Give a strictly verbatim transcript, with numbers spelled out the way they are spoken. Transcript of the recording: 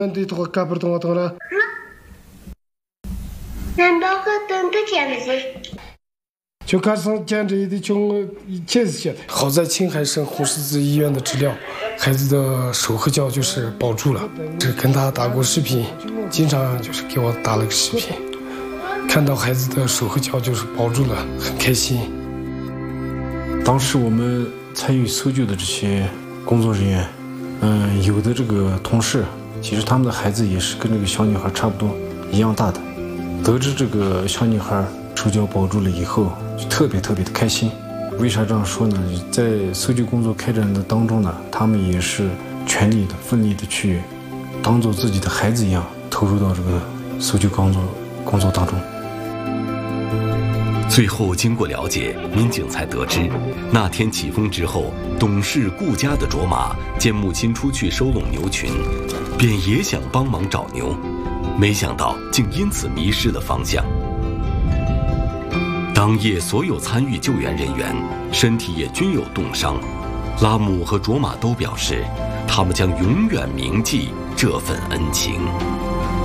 Ndi to ka per to to la. 难道和等的简直？ 就开始简直的穷气死些的。好在青海省红十字医院的治疗，孩子的手和脚就是保住了。是跟他打过视频，经常就是给我打了个视频，看到孩子的手和脚就是保住了，很开心。 当时我们参与搜救的这些工作人员，嗯，有的这个同事，其实他们的孩子也是跟这个小女孩差不多一样大的。得知这个小女孩手脚保住了以后，就特别特别的开心。为啥这样说呢？在搜救工作开展的当中呢，他们也是全力的、奋力的去当做自己的孩子一样投入到这个搜救工作工作当中。 最后经过了解，民警才得知，那天起风之后，懂事顾家的卓玛见母亲出去收拢牛群，便也想帮忙找牛，没想到竟因此迷失了方向。当夜所有参与救援人员身体也均有冻伤，拉姆和卓玛都表示，他们将永远铭记这份恩情。